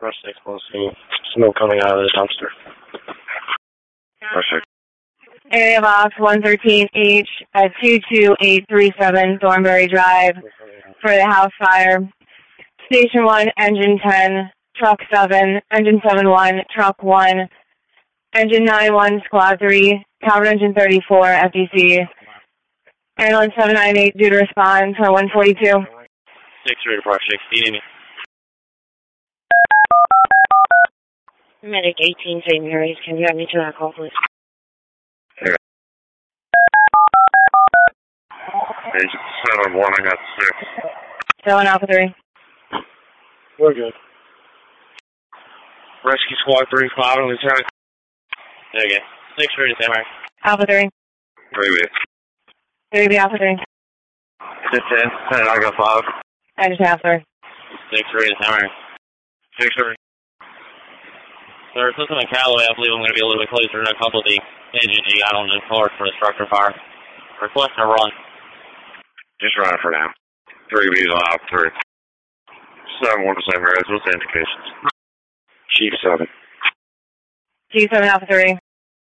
Rush 6 plus smoke coming out of the dumpster. Rush 6. Area box 113H at 22837 Thornbury Drive for the house fire. Station 1, engine 10, truck 7, engine 7-1, truck 1, engine 9-1, squad 3, power engine 34, FDC. Ambulance 798 due to respond for 142. 6-3 to Park 6, feeding me. Medic 18 St. Mary's, can you have me to that call, please? Yeah. Agent 7, warning at 6. 7 Alpha 3. We're good. Rescue Squad 3, Cloud, Lieutenant. There you go. 6-3 to St. Mary. Alpha 3. 3B. 3B Alpha 3. 10, I got 5. I just have 3. 6-3 to St. Mary. 6-3. Sir, System in Callaway, I believe I'm going to be a little bit closer to a couple of the engine G out on the court for the structure fire. Request a run. Just run for now. 3B's on out 3. 7-1 to St. Mary's, what's the indications? Chief 7. G7 Alpha 3.